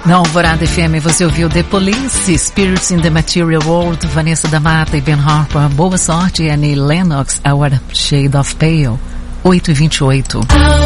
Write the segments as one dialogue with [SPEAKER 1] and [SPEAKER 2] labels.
[SPEAKER 1] Na Alvorada FM você ouviu The Police, Spirits in the Material World, Vanessa da Mata e Ben Harper, Boa Sorte e Annie Lennox, Our Shade of Pale, 8h28.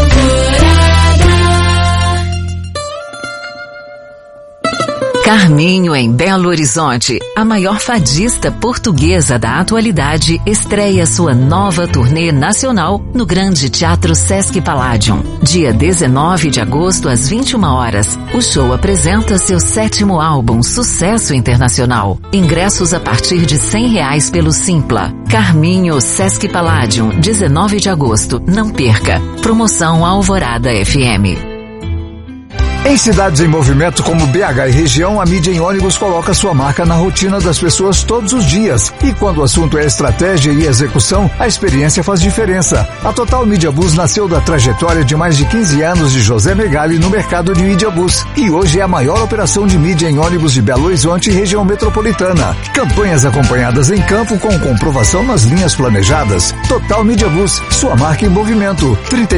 [SPEAKER 1] Carminho, em Belo Horizonte, a maior fadista portuguesa da atualidade, estreia sua nova turnê nacional no Grande Teatro Sesc Palladium. Dia 19 de agosto, às 21 horas, o show apresenta seu 7º álbum, Sucesso Internacional. Ingressos a partir de R$100 pelo Simpla. Carminho, Sesc Palladium, 19 de agosto. Não perca. Promoção Alvorada FM.
[SPEAKER 2] Em cidades em movimento como BH e região, a mídia em ônibus coloca sua marca na rotina das pessoas todos os dias. E quando o assunto é estratégia e execução, a experiência faz diferença. A Total Media Bus nasceu da trajetória de mais de 15 anos de José Megali no mercado de mídia bus. E hoje é a maior operação de mídia em ônibus de Belo Horizonte e região metropolitana. Campanhas acompanhadas em campo com comprovação nas linhas planejadas. Total Media Bus, sua marca em movimento.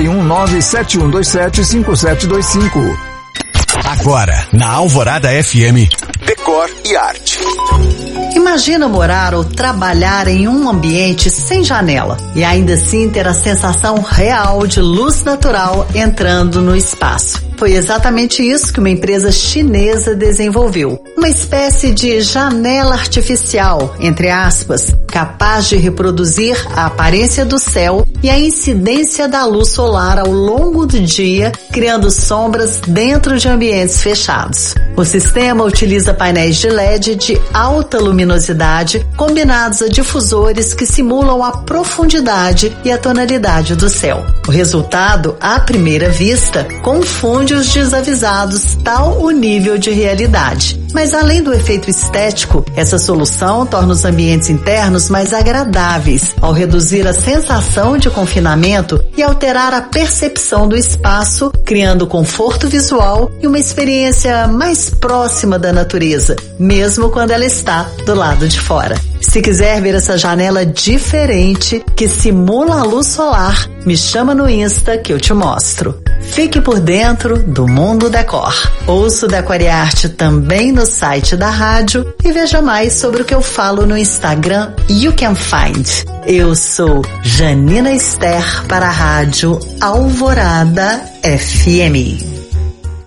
[SPEAKER 2] 31971275725.
[SPEAKER 3] Agora, na Alvorada FM, Decor e Arte.
[SPEAKER 4] Imagina morar ou trabalhar em um ambiente sem janela e ainda assim ter a sensação real de luz natural entrando no espaço. Foi exatamente isso que uma empresa chinesa desenvolveu. Uma espécie de janela artificial, entre aspas, capaz de reproduzir a aparência do céu e a incidência da luz solar ao longo do dia, criando sombras dentro de ambientes fechados. O sistema utiliza painéis de LED de alta luminosidade combinados a difusores que simulam a profundidade e a tonalidade do céu. O resultado, à primeira vista, confunde os desavisados, tal o nível de realidade. Mas além do efeito estético, essa solução torna os ambientes internos mais agradáveis, ao reduzir a sensação de confinamento e alterar a percepção do espaço, criando conforto visual e uma experiência mais próxima da natureza, mesmo quando ela está do lado de fora. Se quiser ver essa janela diferente, que simula a luz solar, me chama no Insta que eu te mostro. Fique por dentro do Mundo Decor. Ouça o Decor e Arte também no site da rádio e veja mais sobre o que eu falo no Instagram You Can Find. Eu sou Janina Esther para a rádio Alvorada FM.